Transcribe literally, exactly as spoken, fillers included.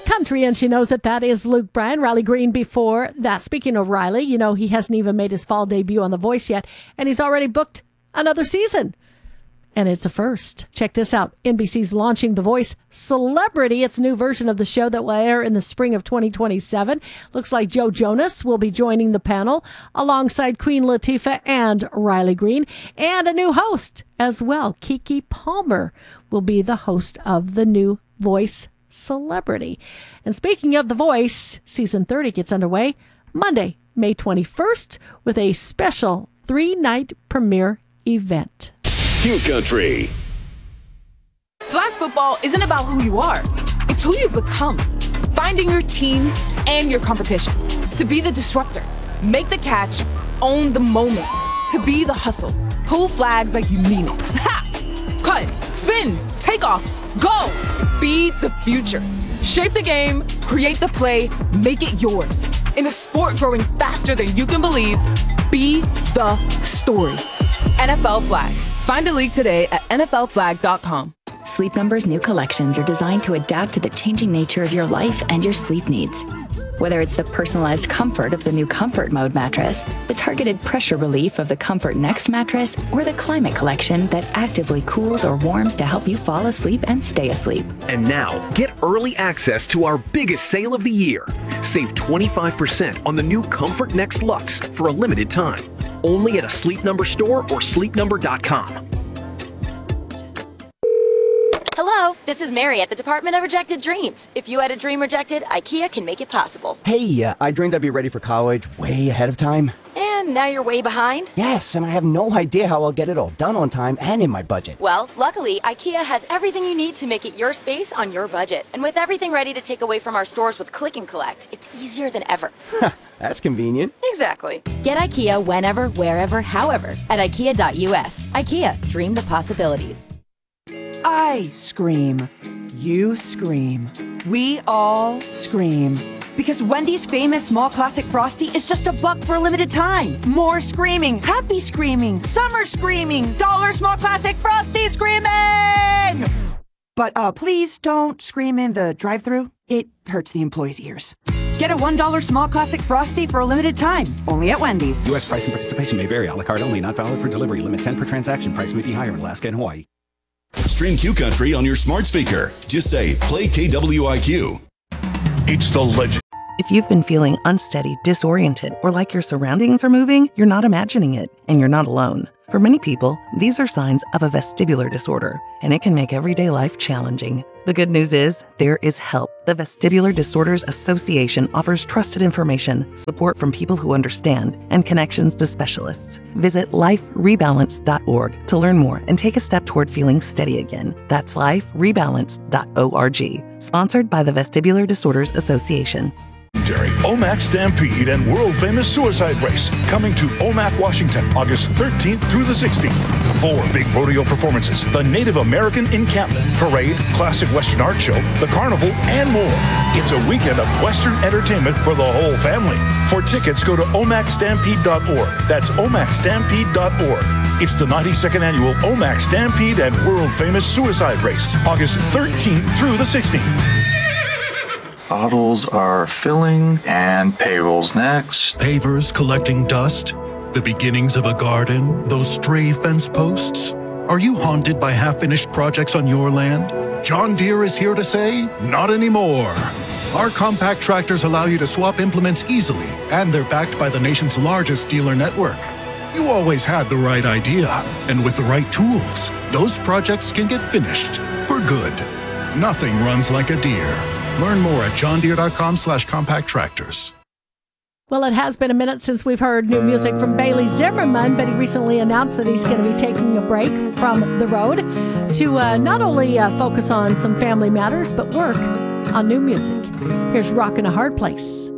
country, and she knows that that is Luke Bryan. Riley Green before that. Speaking of Riley, you know, he hasn't even made his fall debut on The Voice yet, and he's already booked another season. And it's a first. Check this out. N B C's launching The Voice Celebrity. It's a new version of the show that will air in the spring of twenty twenty-seven. Looks like Joe Jonas will be joining the panel alongside Queen Latifah and Riley Green. And a new host as well. Keke Palmer will be the host of the new Voice Celebrity. And speaking of The Voice, season thirty gets underway Monday, May twenty-first, with a special three-night premiere event. Q Country. Flag football isn't about who you are. It's who you become. Finding your team and your competition. To be the disruptor. Make the catch. Own the moment. To be the hustle. Pull flags like you mean it. Ha! Cut. Spin. Take off. Go. Be the future. Shape the game. Create the play. Make it yours. In a sport growing faster than you can believe, be the story. N F L Flag. Find a league today at N F L flag dot com. Sleep Number's new collections are designed to adapt to the changing nature of your life and your sleep needs. Whether it's the personalized comfort of the new Comfort Mode mattress, the targeted pressure relief of the Comfort Next mattress, or the Climate Collection that actively cools or warms to help you fall asleep and stay asleep. And now, get early access to our biggest sale of the year. Save twenty-five percent on the new Comfort Next Luxe for a limited time. Only at a Sleep Number store or sleep number dot com. Hello, this is Mary at the Department of Rejected Dreams. If you had a dream rejected, IKEA can make it possible. Hey, uh, I dreamed I'd be ready for college way ahead of time. And now you're way behind? Yes, and I have no idea how I'll get it all done on time and in my budget. Well, luckily, IKEA has everything you need to make it your space on your budget. And with everything ready to take away from our stores with Click and Collect, it's easier than ever. That's convenient. Exactly. Get IKEA whenever, wherever, however at ikea dot U S. IKEA, dream the possibilities. I scream. You scream. We all scream. Because Wendy's famous small classic Frosty is just a buck for a limited time. More screaming, happy screaming, summer screaming, dollar small classic Frosty screaming! But uh, please don't scream in the drive-thru. It hurts the employees' ears. Get a one dollar small classic Frosty for a limited time. Only at Wendy's. U S price and participation may vary. A la carte only. Not valid for delivery. Limit ten per transaction. Price may be higher in Alaska and Hawaii. Stream Q Country on your smart speaker. Just say, play K W I Q. It's the legend. If you've been feeling unsteady, disoriented, or like your surroundings are moving, you're not imagining it, and you're not alone. For many people, these are signs of a vestibular disorder, and it can make everyday life challenging. The good news is, there is help. The Vestibular Disorders Association offers trusted information, support from people who understand, and connections to specialists. Visit life rebalance dot org to learn more and take a step toward feeling steady again. That's life rebalance dot org. Sponsored by the Vestibular Disorders Association. O M A C Stampede and world-famous suicide race coming to O M A C, Washington, August thirteenth through the sixteenth. Four big rodeo performances, the Native American encampment, parade, classic Western art show, the carnival, and more. It's a weekend of Western entertainment for the whole family. For tickets, go to O M A C stampede dot org. That's O M A C stampede dot org. It's the ninety-second annual O M A C Stampede and world-famous suicide race, August thirteenth through the sixteenth. Bottles are filling and payrolls next. Pavers collecting dust? The beginnings of a garden? Those stray fence posts? Are you haunted by half-finished projects on your land? John Deere is here to say, not anymore. Our compact tractors allow you to swap implements easily, and they're backed by the nation's largest dealer network. You always had the right idea, and with the right tools, those projects can get finished for good. Nothing runs like a Deere. Learn more at john deere dot com slash compact tractors. Well, it has been a minute since we've heard new music from Bailey Zimmerman, but he recently announced that he's going to be taking a break from the road to uh, not only uh, focus on some family matters, but work on new music. Here's Rockin' a Hard Place.